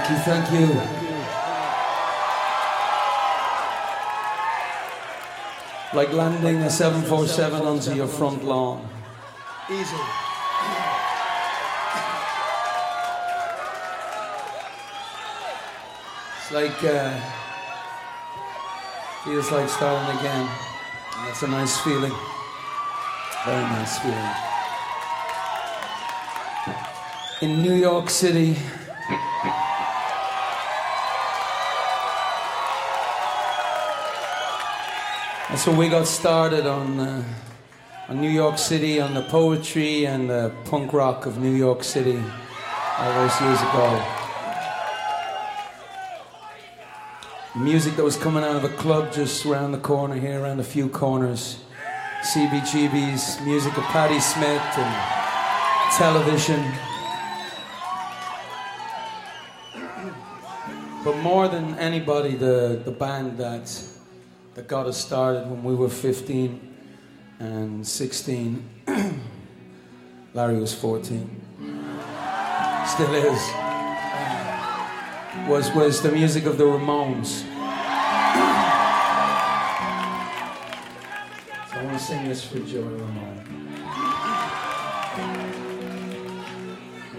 Thank you. Like landing a 747 onto your front lawn. Easy. It's like, feels like starting again. And that's a nice feeling. Very nice feeling. In New York City, and so we got started on New York City, on the poetry and the punk rock of New York City all those years ago. Music that was coming out of a club just around the corner here, around a few corners. CBGB's, music of Patti Smith and television. But more than anybody, the band that got us started when we were 15 and 16, Larry was 14, still is, was the music of the Ramones. So I want to sing this for Joey Ramone.